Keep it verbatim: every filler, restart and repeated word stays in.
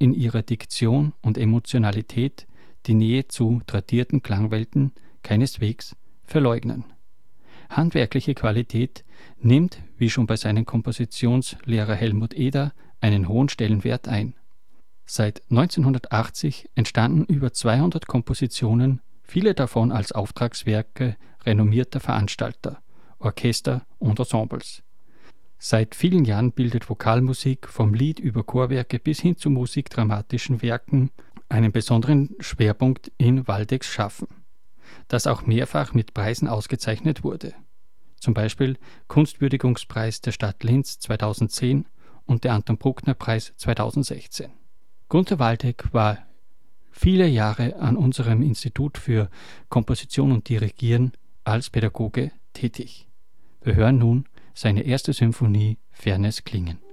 in ihrer Diktion und Emotionalität die Nähe zu tradierten Klangwelten keineswegs verleugnen. Handwerkliche Qualität nimmt, wie schon bei seinem Kompositionslehrer Helmut Eder, einen hohen Stellenwert ein. Seit neunzehnhundertachtzig entstanden über zweihundert Kompositionen, viele davon als Auftragswerke renommierter Veranstalter, Orchester und Ensembles. Seit vielen Jahren bildet Vokalmusik vom Lied über Chorwerke bis hin zu musikdramatischen Werken einen besonderen Schwerpunkt in Waldecks Schaffen, das auch mehrfach mit Preisen ausgezeichnet wurde. Zum Beispiel Kunstwürdigungspreis der Stadt Linz zweitausendzehn und der Anton-Bruckner-Preis zweitausendsechzehn. Gunter Waldeck war viele Jahre an unserem Institut für Komposition und Dirigieren als Pädagoge tätig. Wir hören nun seine erste Symphonie Fernes Klingen.